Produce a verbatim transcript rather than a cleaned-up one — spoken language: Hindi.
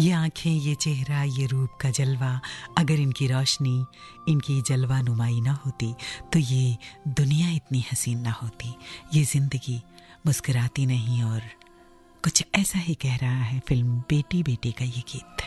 ये आंखें, ये चेहरा, ये रूप का जलवा, अगर इनकी रोशनी, इनकी जलवा नुमाई ना होती तो ये दुनिया इतनी हसीन ना होती, ये जिंदगी मुस्कुराती नहीं। और कुछ ऐसा ही कह रहा है फिल्म बेटी बेटी का ये गीत।